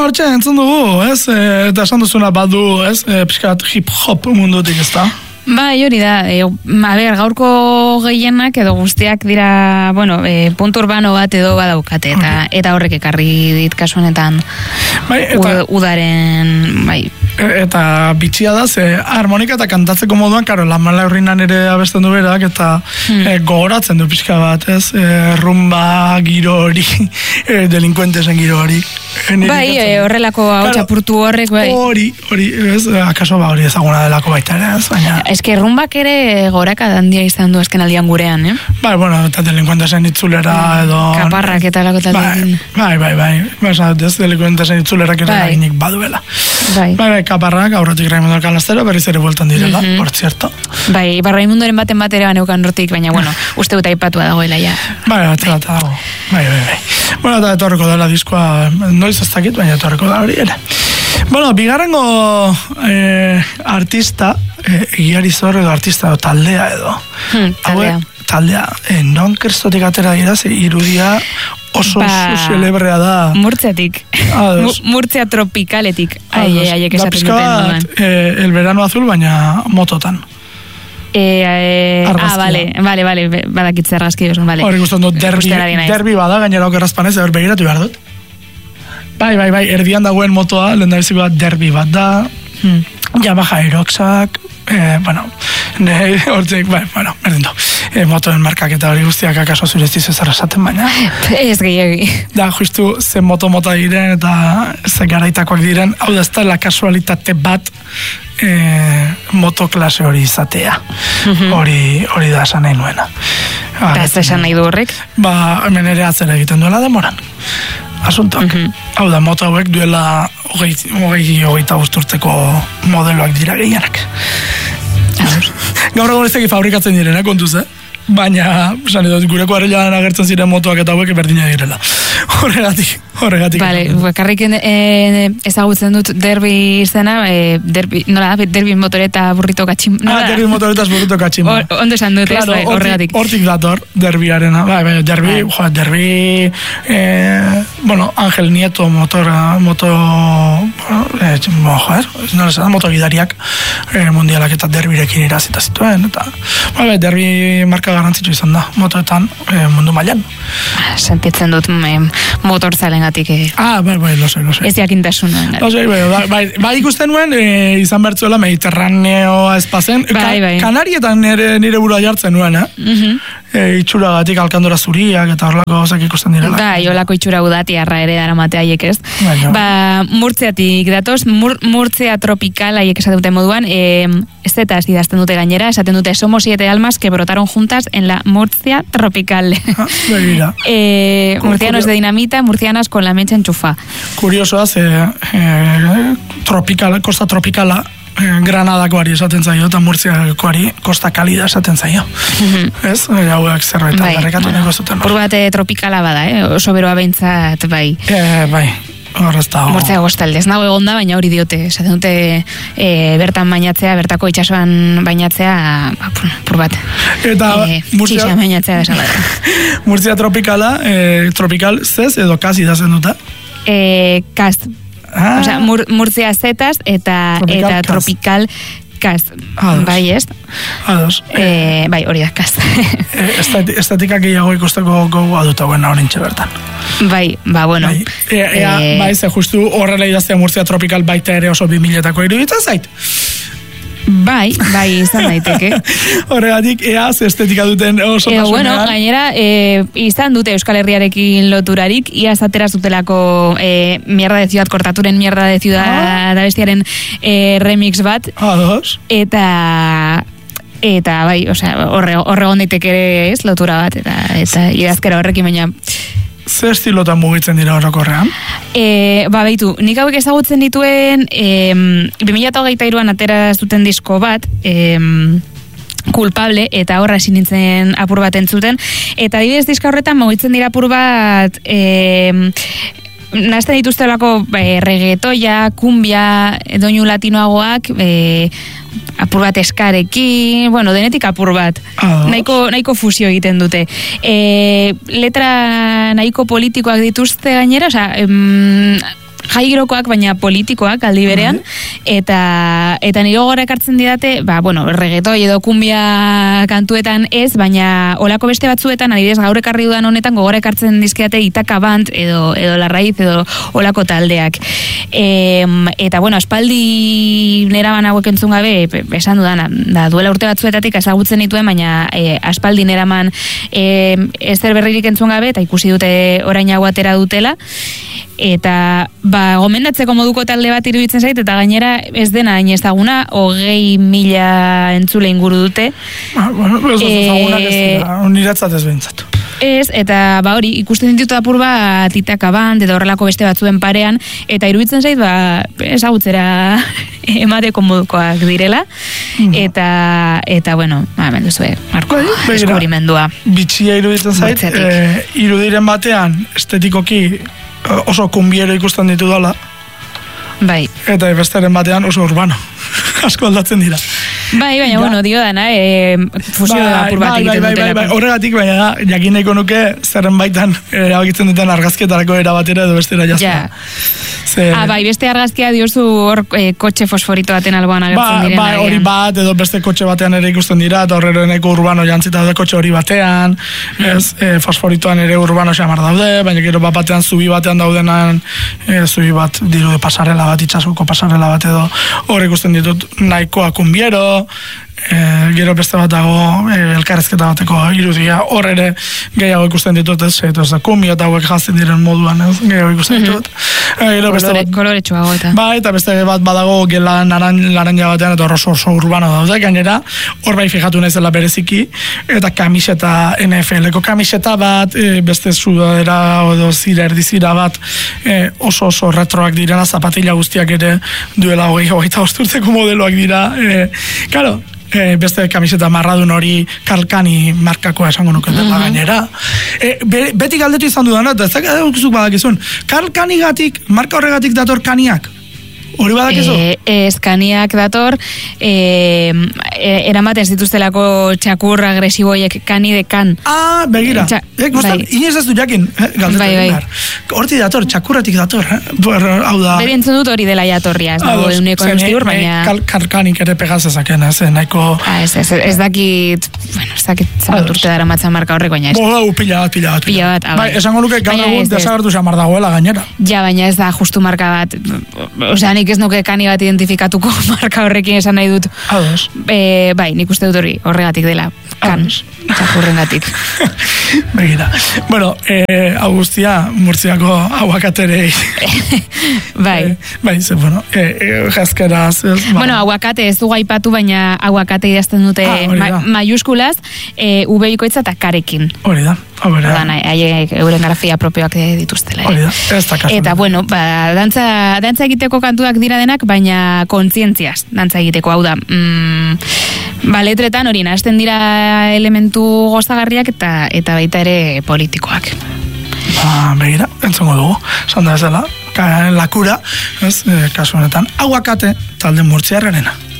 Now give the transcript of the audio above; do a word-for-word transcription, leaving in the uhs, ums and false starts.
hortxe, entzun dugu, ez? E, eta esan duzuna badu, ez? E, Piskat hip-hop mundutik, ez da? Bai, hori da, e, a ber, gaurko gehienak edo guztiak dira, bueno, e, puntu urbano bat edo badaukate, eta, eta horrek ekarri dit kasu honetan bai, eta, udaren, bai. Eta bitxia da, ze harmonika eta kantatzeko moduan, karo, Lamala Urrinan ere abesten du berak, eta hmm. e, gogoratzen du pixka bat, ez? E, rumba giro hori, e, delinkuentesen giro hori. E, bai, e, horrelako hau txapurtu horrek, bai. Hori, hori, ez? Akaso ba hori ezaguna delako baita ere, ez? Baina... Ez que rumbak ere goraka dandia izan du azken aldian gurean, eh? Bai, bueno, eta delinkuentesen itzulera edo... Kaparrak eta lako taldekin. Bai, bai, bai, bai, ez delinkuentesen itzulerak ere laginik baduela. Bai, bai, bai kaparrak, aurretik Raimundo Alcanastero, berriz ere bueltan direla, mm-hmm. por cierto. Bai, ba, Raimundoren baten batera baneukan hortik, baina, bueno, uste dut aipatua dagoela, ja. Bai, atzera eta dago, bai, bai, bai. Bueno, eta etorreko dela diskoa, noiz ez dakit, baina etorreko da hori ere. Bueno, bigarrengo eh, artista, eh, egiari zor edo artista edo taldea edo. Hmm, taldea. Haue, taldea, eh, non kristotik atera dira, ze irudia oso ba, celebrea da. Murtziatik. Murtzia tropikaletik. Aiek ai, esaten duten duan. Eh, el verano azul, baina mototan. Eh, eh, ah, vale, vale, vale, badakitze argazki duzun, vale. Hori guztan dut, derbi, derbi bada, gainera okerrazpanez, eber begiratu behar dut. Bai, bai, bai, erdian dagoen motoa, lehen da biziko bat derbi bat da, hmm. Yamaha Aeroxak, eh, bueno, ne, hortzik, bai, bueno, berdin du, eh, motoen markak eta hori guztiak akaso zureztiz ez esaten, baina... Ez gehiagi. Da, justu, ze moto-mota diren eta ze garaitakoak diren, hau da, ez da la kasualitate bat eh, motoklase hori izatea, hori mm-hmm. hori da esan nahi nuena. Eta ez esan nahi du horrek? Ba, hemen ere atzera egiten duela demoran. Asuntoak. Mm-hmm. Hau da, mota hauek duela hogei, hogei, hogeita guzturteko modeloak dira gehienak. Gaur egon ez teki fabrikatzen direna, kontuz, eh? Baina, esan edo, gureko arrelan agertzen ziren motoak eta hauek berdina direla. Horregatik, horregatik. Bale, bakarrik e, ezagutzen dut derbi izena, e, derbi, nola da, derbi motoreta burrito katxim. Ah, derbi motoreta burrito katxim. Ondo esan dut, claro, ez, horregatik. Hortik dator, derbiarena. Bai, bai, derbi, bai. Jo, derbi, eh, bueno, Ángel Nieto motor, moto, eh, joder, no les da, motogidariak eh, mundialak eta derbirekin irazita zituen, eta, bai, bai, derbi marka garrantzitsu izan da, motoetan eh, mundu mailan. Sentitzen dut eh, motorzalen gatik. Eh. Ah, bai, bai, lo sé, lo sé. Ez jakintasuna. Lo sé, bai, bai, bai, bai ikusten nuen, eh, izan bertzuela Mediterraneoa espazen, bai, bai. Ka, Kanarietan nire, nire burua jartzen nuen, eh? Mm-hmm. E, itxuragatik alkandora zuriak eta horlako gozak ikusten direla. Bai, olako itxura udatiarra ere dara matea haiek ez. Bai, no. Ba, Murtziatik datoz, mur, Murtzia tropikal haiek esaten dute moduan, e, zetaz idazten dute gainera, esaten dute somos siete almas que brotaron juntas en la Murtzia tropical. Ah, begira. e, murcianos de dinamita, murcianas con la mecha enchufa. Kuriosoa, ze eh, tropikala, kosta tropikala, Granadakoari esaten zaio eta Murtziakoari Costa Kalida esaten zaio. Mm-hmm. Ez? Hauek zerbait bai, berrekatu bueno, zuten. Hor bat tropikala bada, eh? Oso beroa behintzat, bai. E, bai, horrez da. Murtzia goztalde, ez nago egonda, baina hori diote. Esaten dute e, bertan bainatzea, bertako itxasoan bainatzea, ba, pur, pur bat. Eta e, Murtzia... Txixa bainatzea desan bat. Murtzia tropikala, e, tropikal zez edo kas idazen duta? E, kas. Ah. Osea, mur, Murtzia zetaz eta tropical eta tropical kas. Bai, ez? Ados. Eh, bai, hori da, kas. Estati, estatikak gehiago ikusteko gogu adutagoen horintxe bertan. Bai, ba, bueno. Bai, e, ea, e... bai ze justu horrela idaztea Murtzia tropical baita ere oso bi miletako iruditzen zait. Bai, bai, izan daiteke. Horregatik, ea, ze estetika duten oso e, bueno, gainera, e, izan dute Euskal Herriarekin loturarik, ia zatera zutelako e, mierda de ciudad, kortaturen mierda de ciudad ah. da bestiaren e, remix bat. Ados. Eta... Eta, bai, osea, horre, horre gonditek ere ez, lotura bat, eta, eta idazkera horrekin baina... Zer estilotan mugitzen dira orokorrean? E, ba, beitu, nik hauek ezagutzen dituen e, bi mila hogeita hiruan atera zuten disko bat, e, kulpable, eta horra esin nintzen apur bat entzuten, eta adibidez diska horretan mugitzen dira apur bat... E, Nazten dituztelako e, reggaetoia, kumbia, doinu latinoagoak, e, apur bat eskarekin, bueno, denetik apur bat. Oh. Nahiko, nahiko fusio egiten dute. E, letra nahiko politikoak dituzte gainera, oza, em, jai girokoak, baina politikoak aldi berean, eta eta nire gogora ekartzen didate, ba, bueno, reggaetoi edo kumbia kantuetan ez, baina olako beste batzuetan, adibidez gaur ekarri dudan honetan, gogora ekartzen dizkiate Itaka Band edo, edo La Raíz edo olako taldeak. E, eta, bueno, aspaldi neraman hauek entzun gabe, esan dudana, da, duela urte batzuetatik ezagutzen dituen, baina e, aspaldi neraman e, ezer berririk entzun gabe, eta ikusi dute orain hau atera dutela, eta ba, gomendatzeko moduko talde bat iruditzen zait, eta gainera ez dena hain ezaguna, hogei mila entzule inguru dute. Ah, bueno, ez e, ezagunak ez dira, niratzat ez behintzatu. Ez, eta ba hori, ikusten ditut apur bat Itaka Band edo horrelako beste batzuen parean, eta iruditzen zait, ba, ezagutzera emateko modukoak direla, mm. eta, eta bueno, ba, menduzue, Marko, eskubrimendua. Bitxia iruditzen zait, e, irudiren batean, estetikoki oso kumbiero ikusten ditu dala, bai. Eta besteren batean oso urbano, asko aldatzen dira. Bai, baina, ja. bueno, dio dana, e, fusio bai, apur bat bai, egiten bai, dutela. Bai, bai, horregatik, baina, jakin nahiko nuke, zerren baitan, erabakitzen duten argazketarako erabatera edo bestera jazta. Ja. Ze... Ah, bai, beste argazkia diozu hor e, kotxe fosforito baten alboan agertzen ba, diren. Bai, hori bat, edo beste kotxe batean ere ikusten dira, eta horrero nahiko urbano jantzita daude kotxe hori batean, ez, e, fosforitoan ere urbano xamar daude, baina gero bat batean zubi batean daudenan, e, zubi bat, diru de pasarela bat, itxasuko pasarela bat edo, hor ikusten ditut nahikoa kumbiero, E, gero beste bat dago e, elkarrezketa bateko irudia hor ere gehiago ikusten ditut ez, ez da kumbia eta hauek jazten diren moduan ez, gehiago ikusten ditut mm-hmm. e, Kolore, koloretsuago eta ba, eta beste bat badago gela naran, laranja batean eta oso oso urbano daude gainera, hor bai fijatu naizela bereziki eta kamiseta N F L-ko kamiseta bat e, beste sudadera edo zira erdizira bat e, oso oso retroak direna, zapatilla guztiak ere duela hogei hogeita osturteko modeloak dira e, karo E, beste kamiseta marradun hori Kalkani markakoa esango nuke dela uh-huh. gainera. E, be, beti galdetu izan dudan, eta ez dakizuk badakizun, Kalkani gatik, marka horregatik dator kaniak? Hori badakizu? E, ez kaniak dator, e, e, eramaten zituztelako txakur agresiboiek kani de kan. Ah, begira. Txa, eh, bai. Inez ez du jakin, eh, galdetu bai, bai. Horti dator, txakurratik dator. Eh? Ber, hau da... Beri entzun dut hori dela jatorria, ez dago euneko eustur, baina... Kal, Kalkanik ere pegazezaken, ez, nahiko... Ah, ez, ez, ez dakit, bueno, ez dakit zabat urte dara matzan marka horrek, baina ez. Bo, hau, pila bat, pila bat. Pila bat, bai, esango nuke gaur egun desagertu xamar dagoela gainera. Ja, baina ez da justu marka bat, osea, nik ez nuke kani bat identifikatuko marka horrekin esan nahi dut. Ados. E, bai, nik uste dut hori, horregatik dela, kan, txakurrengatik. Begira. Bueno, eh, Augustia, Murtziako aguakaterei. bai. Eh, bai, ze, bueno, eh, eh, jazkeraz. Ez, ba. Bueno, aguakate ez du gaipatu, baina aguakate idazten dute ah, ma, maiuskulaz, e, ubebikoitza eta karekin. Hori da. Hori da, haiek euren grafia propioak dituztela. Hori da, ez da kasu. Eta, bueno, ba, dantza, dantza egiteko kantuak dira denak, baina kontzientziaz dantza egiteko, hau da. Mm, ba, letretan hori nahazten dira elementu gozagarriak eta eta baita ere politikoak. Ba, begira, entzongo dugu. Sanda ez dela, lakura, ez, kasu honetan, aguakate talde Murtziarrarena.